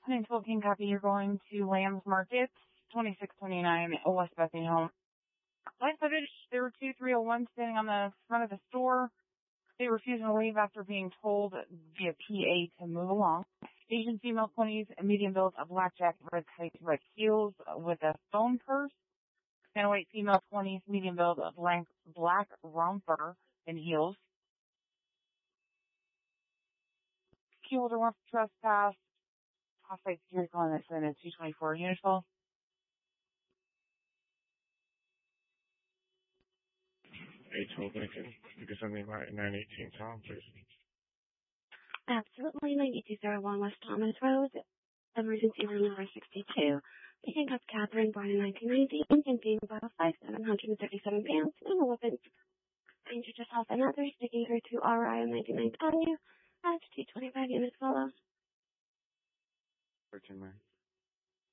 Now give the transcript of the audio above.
Peninsula King Copy, you're going to Lamb's Market, 2629 West Bethany Home. Live footage, there were two 301s standing on the front of the store. They refused to leave after being told via PA to move along. Asian female 20s, medium build, a black jacket, red tights, red heels with a phone purse. And white female 20s, medium build, a black romper and heels. Key holder wants to trespass. Off-site security calling this in at 224 Unitful. Lincoln. You can send me my 918 Tom, please. Absolutely. 9201 West Thomas Road, emergency room number 62. The handcuffed Catherine, born in 1990, and being about 5'7", 137 pounds, and a weapon. Danger to self and others, taking her to RI on 99th Avenue at 225 Units follow. 13 man.